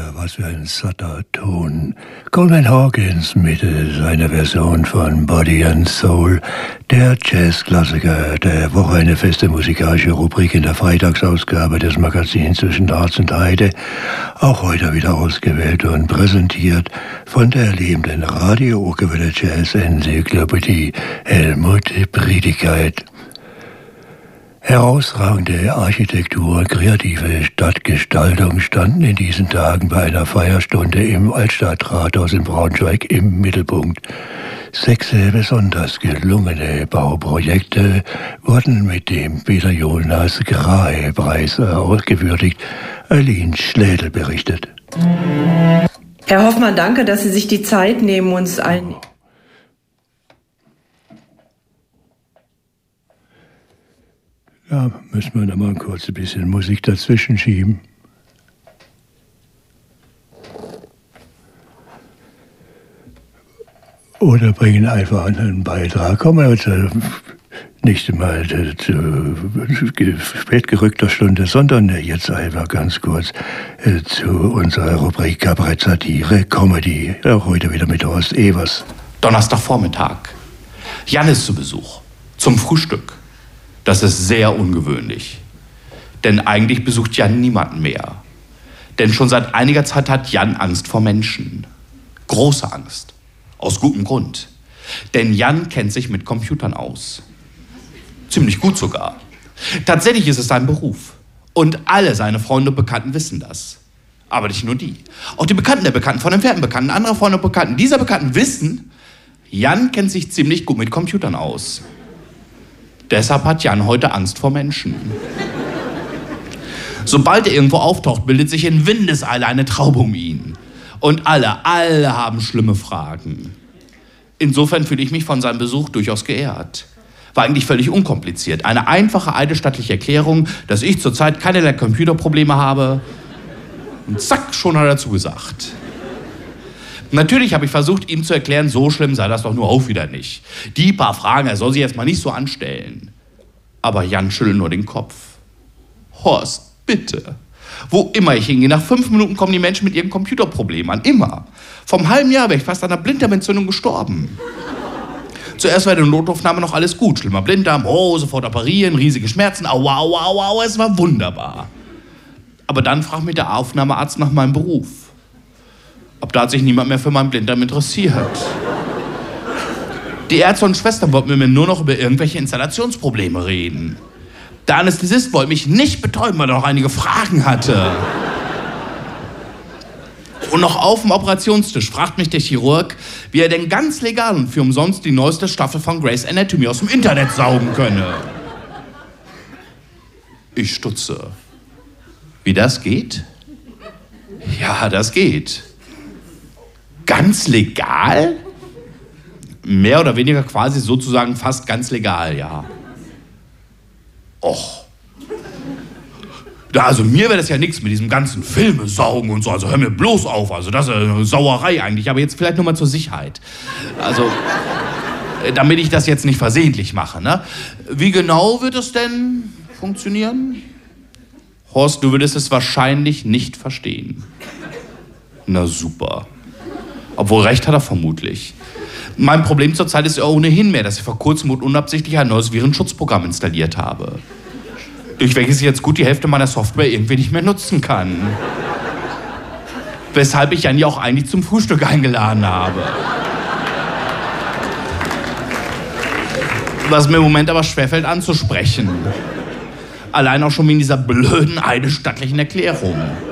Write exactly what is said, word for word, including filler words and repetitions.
was für ein satter Ton. Coleman Hawkins mit seiner Version von Body and Soul, der Jazzklassiker der Woche, eine feste musikalische Rubrik in der Freitagsausgabe des Magazins zwischen Harz und Heide, auch heute wieder ausgewählt und präsentiert von der lebenden Radio-Urgewelle Jazz-Enzyklopädie Helmut Priedigkeit. Herausragende Architektur, kreative Stadtgestaltung standen in diesen Tagen bei einer Feierstunde im Altstadtrathaus in Braunschweig im Mittelpunkt. Sechs besonders gelungene Bauprojekte wurden mit dem Peter Jonas Grahe-Preis ausgewürdigt. Eileen Schlädel berichtet. Herr Hoffmann, danke, dass Sie sich die Zeit nehmen, uns ein... Ja, müssen wir noch mal kurz ein bisschen Musik dazwischen schieben. Oder bringen einfach einen Beitrag. Kommen wir jetzt nicht mal zu spät gerückter Stunde, sondern jetzt einfach ganz kurz zu unserer Rubrik Kabarett Satire Comedy. Auch heute wieder mit Horst Evers. Donnerstagvormittag. Jan ist zu Besuch. Zum Frühstück. Das ist sehr ungewöhnlich. Denn eigentlich besucht Jan niemanden mehr. Denn schon seit einiger Zeit hat Jan Angst vor Menschen. Große Angst. Aus gutem Grund. Denn Jan kennt sich mit Computern aus. Ziemlich gut sogar. Tatsächlich ist es sein Beruf. Und alle seine Freunde und Bekannten wissen das. Aber nicht nur die. Auch die Bekannten der Bekannten, von entfernten Bekannten, andere Freunde und Bekannten dieser Bekannten wissen, Jan kennt sich ziemlich gut mit Computern aus. Deshalb hat Jan heute Angst vor Menschen. Sobald er irgendwo auftaucht, bildet sich in Windeseile eine Traube um ihn. Und alle, alle haben schlimme Fragen. Insofern fühle ich mich von seinem Besuch durchaus geehrt. War eigentlich völlig unkompliziert. Eine einfache eidesstattliche Erklärung, dass ich zurzeit keinerlei Computerprobleme habe. Und zack, schon hat er zugesagt. Natürlich habe ich versucht, ihm zu erklären, so schlimm sei das doch nur auch wieder nicht. Die paar Fragen, er soll sie jetzt mal nicht so anstellen. Aber Jan schüttelt nur den Kopf. Horst, bitte. Wo immer ich hingehe, nach fünf Minuten kommen die Menschen mit ihren Computerproblemen an. Immer. Vom halben Jahr wäre ich fast an einer Blinddarmentzündung gestorben. Zuerst war in der Notaufnahme noch alles gut. Schlimmer Blinddarm, oh, sofort operieren, riesige Schmerzen, aua, aua, aua, aua, es war wunderbar. Aber dann fragt mich der Aufnahmearzt nach meinem Beruf. Ab da hat sich niemand mehr für meinen Blinddarm interessiert. Die Ärzte und Schwestern wollten mit mir nur noch über irgendwelche Installationsprobleme reden. Der Anästhesist wollte mich nicht betäuben, weil er noch einige Fragen hatte. Und noch auf dem Operationstisch fragt mich der Chirurg, wie er denn ganz legal und für umsonst die neueste Staffel von Grey's Anatomy aus dem Internet saugen könne. Ich stutze. Wie das geht? Ja, das geht. Ganz legal? Mehr oder weniger quasi sozusagen fast ganz legal, ja. Och. Ja, also mir wäre das ja nichts mit diesem ganzen Filme saugen und so. Also hör mir bloß auf. Also das ist eine Sauerei eigentlich. Aber jetzt vielleicht nur mal zur Sicherheit. Also, damit ich das jetzt nicht versehentlich mache, ne? Wie genau wird es denn funktionieren? Horst, du würdest es wahrscheinlich nicht verstehen. Na super. Obwohl, recht hat er vermutlich. Mein Problem zurzeit ist ja ohnehin mehr, dass ich vor kurzem und unabsichtlich ein neues Virenschutzprogramm installiert habe. Durch welches ich jetzt gut die Hälfte meiner Software irgendwie nicht mehr nutzen kann. Weshalb ich Jan ja auch eigentlich zum Frühstück eingeladen habe. Was mir im Moment aber schwerfällt anzusprechen. Allein auch schon wegen dieser blöden eidesstattlichen Erklärung.